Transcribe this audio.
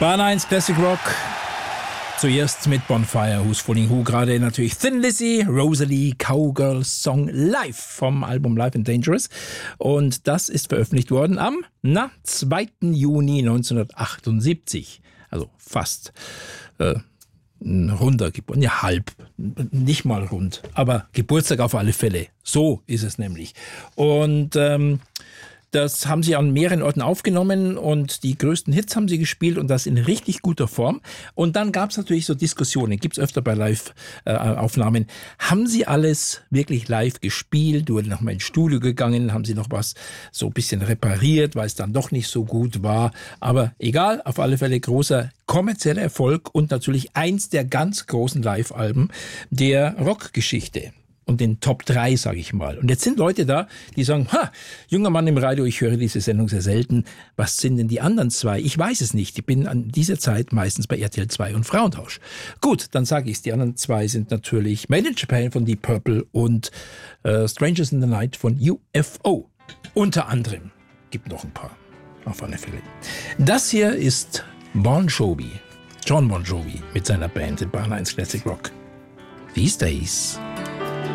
Bahn 1 Classic Rock. Zuerst mit Bonfire, Who's Fooling Who, gerade natürlich Thin Lizzy, Rosalie, Cowgirl Song live vom Album Live and Dangerous. Und das ist veröffentlicht worden am 2. Juni 1978. Also fast ein runder Geburtstag, ja halb, nicht mal rund, aber Geburtstag auf alle Fälle. So ist es nämlich. Und das haben sie an mehreren Orten aufgenommen und die größten Hits haben sie gespielt und das in richtig guter Form. Und dann gab es natürlich so Diskussionen, gibt es öfter bei Live-Aufnahmen. Haben sie alles wirklich live gespielt? Wurde noch mal ins Studio gegangen? Haben sie noch was so ein bisschen repariert, weil es dann doch nicht so gut war? Aber egal, auf alle Fälle großer kommerzieller Erfolg und natürlich eins der ganz großen Live-Alben der Rockgeschichte. Und den Top 3, sage ich mal. Und jetzt sind Leute da, die sagen, junger Mann im Radio, ich höre diese Sendung sehr selten. Was sind denn die anderen zwei? Ich weiß es nicht. Ich bin an dieser Zeit meistens bei RTL 2 und Frauentausch. Gut, dann sage ich es. Die anderen zwei sind natürlich Made in Japan von Deep Purple und Strangers in the Night von UFO. Unter anderem. Gibt noch ein paar. Auf alle Fälle. Das hier ist Bon Jovi. John Bon Jovi mit seiner Band in Bahn 1 Classic Rock. These Days.